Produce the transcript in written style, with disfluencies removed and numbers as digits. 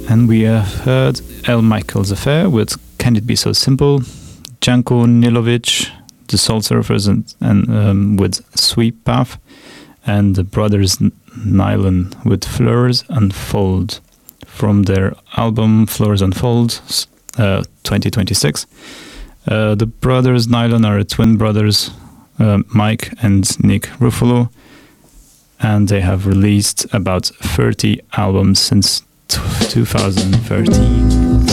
And we have heard L. Michael's Affair with Can It Be So Simple, Janko Nilovic, The Soul Surfers, and with Sweep Path, and the Brothers Nylon with Flowers Unfold from their album Flowers Unfold 2026. The Brothers Nylon are twin brothers, Mike and Nick Ruffalo, and they have released about 30 albums since 2013.